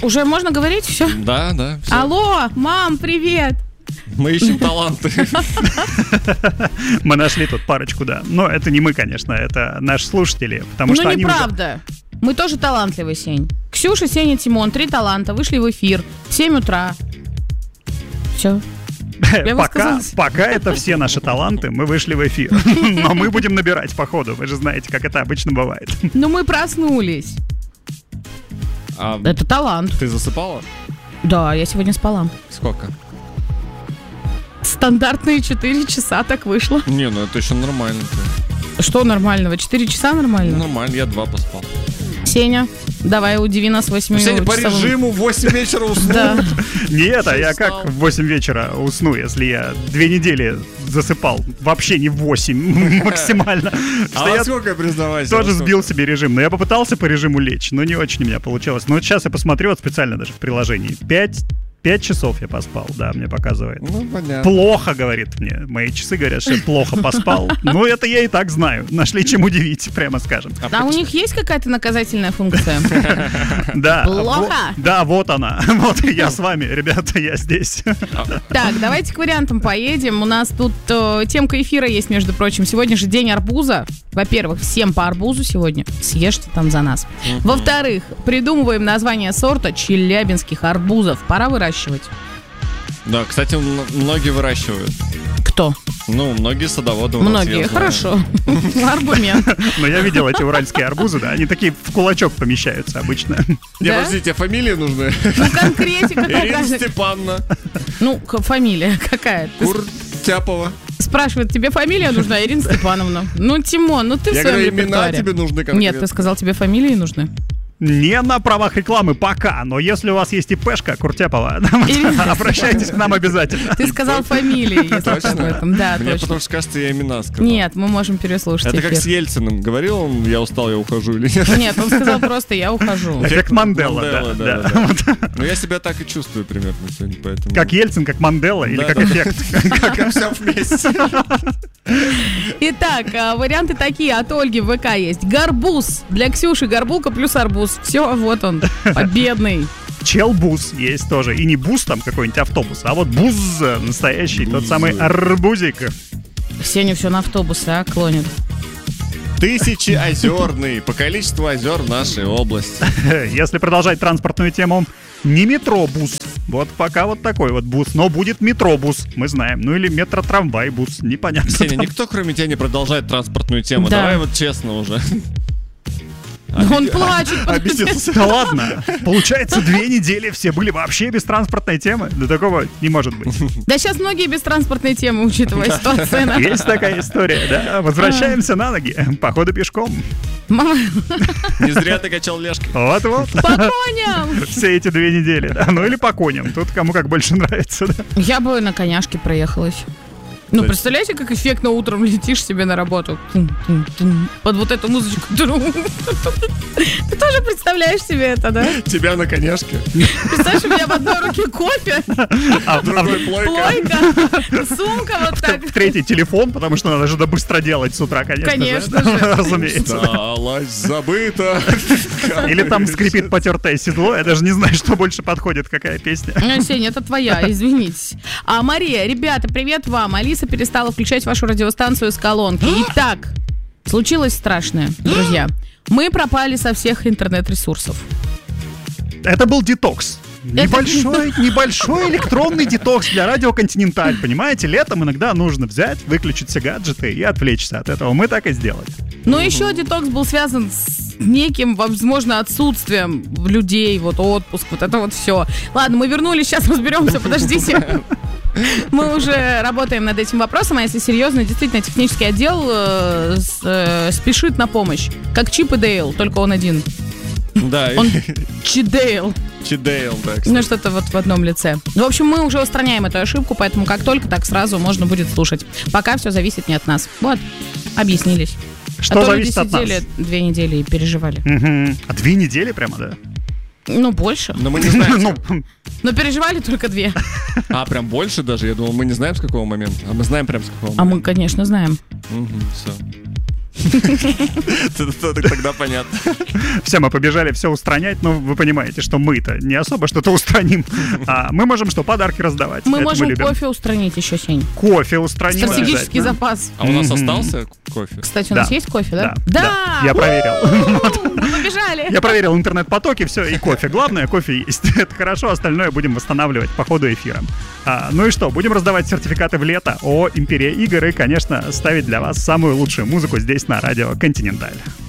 уже можно говорить все? Да. Все. Алло, мам, привет! Мы ищем таланты. Мы нашли тут парочку, да. Но это не мы, конечно, это наши слушатели. Потому что они неправда. Мы тоже талантливый, Сень. Ксюша, Сеня, Тимон, 3 таланта, вышли в эфир в 7 утра. Все. Пока это все наши таланты, мы вышли в эфир. Но мы будем набирать по ходу. Вы же знаете, как это обычно бывает. Ну мы проснулись. Это талант. Ты засыпала? Да, я сегодня спала. Сколько? Стандартные 4 часа так вышло. Не, ну это еще нормально. Что нормального? 4 часа нормально? Нормально, я 2 поспал. Сеня, давай удиви нас 8 Сеня, минут. по режиму в 8 вечера уснул. Да. Нет, а я как в 8 вечера усну, если я 2 недели засыпал? Вообще не в 8 максимально. А сколько, признавайся? Тоже сбил себе режим. Но я попытался по режиму лечь, но не очень у меня получилось. Но вот сейчас я посмотрю вот специально даже в приложении. 5 часов я поспал, да, мне показывает. Ну, понятно. Плохо, говорит мне. Мои часы говорят, что я плохо поспал. Ну, это я и так знаю. Нашли чем удивить, прямо скажем. А у них есть какая-то наказательная функция? Да. Плохо? Да, вот она. Вот я с вами, ребята, я здесь. Так, давайте к вариантам поедем. У нас тут темка эфира есть, между прочим. Сегодня же день арбуза. Во-первых, всем по арбузу сегодня. Съешьте там за нас. Во-вторых, придумываем название сорта челябинских арбузов. Пора выращивать. Да, кстати, многие выращивают. Кто? Ну, многие садоводы. Многие, хорошо. Аргумент. Но я видел эти уральские арбузы, да, они такие в кулачок помещаются обычно. Не, подождите, фамилии нужны? Ну, конкретика какая. Ирина Степановна. Ну, фамилия какая? Куртяпова. Спрашивает, тебе фамилия нужна, Ирина Степановна? Ну, Тимон, ну ты в своем репертуаре. Я говорю, имена тебе нужны конкретно. Нет, ты сказал, тебе фамилии нужны. Не на правах рекламы пока, но если у вас есть ИПшка Куртяпова, обращайтесь к нам обязательно. Ты сказал фамилии, если об этом. Да, мне точно. потому что, кажется, я имена сказал. Нет, мы можем переслушать это эфир. как с Ельциным. Говорил он, я устал, я ухожу или нет? Нет, он сказал просто, я ухожу. Эффект Мандела, да. Ну, я себя так и чувствую примерно сегодня, поэтому... Как Ельцин, как Мандела или как эффект? Как все вместе. Итак, варианты такие от Ольги в ВК есть. Гарбуз. Для Ксюши горбулка плюс арбуз. Все, вот он, победный. Челбуз есть тоже. И не бус там какой-нибудь автобус, а вот буз настоящий, тот самый арбузик. Сеня все на автобусы, клонит. Тысячеозерный, по количеству озер в нашей области. Если продолжать транспортную тему, не метробус. Вот пока вот такой вот бус, но будет метробус, мы знаем. Ну или метротрамвай-бус, непонятно. Сеня, никто кроме тебя не продолжает транспортную тему. Да. Давай вот честно уже. Он плачет. Обиделся. Да ладно. Получается, 2 недели все были вообще без транспортной темы. Да такого не может быть. Да сейчас многие без транспортной темы, учитывая ситуацию. Есть такая история, да. Возвращаемся на ноги. Походу пешком. Не зря ты качал лешки. Вот-вот. По коням. Все эти 2 недели. Да. Ну или по коням. Тут кому как больше нравится. Да. Я бы на коняшке проехалась. Ну, представляете, как эффектно утром летишь себе на работу под вот эту музычку. Ты тоже представляешь себе это, да? Тебя на коняшке. Представляешь, у меня в одной руке кофе, а в другой плойка, сумка вот так. В третий телефон, потому что надо же быстро делать с утра, конечно. Конечно же. Разумеется. Осталось забыто. Или там скрипит потертое седло. Я даже не знаю, что больше подходит, какая песня. Сеня, это твоя, извините. А Мария, ребята, привет вам. Алиса перестала включать вашу радиостанцию с колонки. Итак, случилось страшное, друзья. Мы пропали со всех интернет-ресурсов. Это был детокс. Небольшой электронный детокс для радио Континенталь. Понимаете, летом иногда нужно взять, выключить все гаджеты и отвлечься от этого. Мы так и сделали. Но еще детокс был связан с неким, возможно, отсутствием людей, вот отпуск, вот это вот все. Ладно, мы вернулись, сейчас разберемся, подождите. Мы уже работаем над этим вопросом, а если серьезно, действительно, технический отдел спешит на помощь. Как Чип и Дейл, только он один. Да. Он Чидейл. Чидейл, да, кстати. Ну, что-то вот в одном лице. В общем, мы уже устраняем эту ошибку, поэтому как только, так сразу можно будет слушать. Пока все зависит не от нас. Вот, объяснились. Что зависит от нас? Сидели 2 недели и переживали. А 2 недели прямо, да? Ну, больше. Но мы не знаем. Но переживали только 2. А, прям больше даже? Я думал, мы не знаем, с какого момента. А мы знаем прям с какого момента. А мы, конечно, знаем. Все. Тогда понятно. Все, мы побежали все устранять, но вы понимаете, что мы-то не особо что-то устраним. А мы можем что, подарки раздавать. Мы Это можем любим. кофе устранить еще, Сень. Кофе устраним. Стратегический обязательно. запас. А у нас остался кофе? Кстати, у нас Да. есть кофе, да? Да. Я проверил. Побежали. Я проверил интернет-потоки, все, и кофе. Главное, кофе есть. Это хорошо, остальное будем восстанавливать по ходу эфира. Ну и что, будем раздавать сертификаты в лето о Империя игр и, конечно, ставить для вас самую лучшую музыку здесь на радио Континенталь.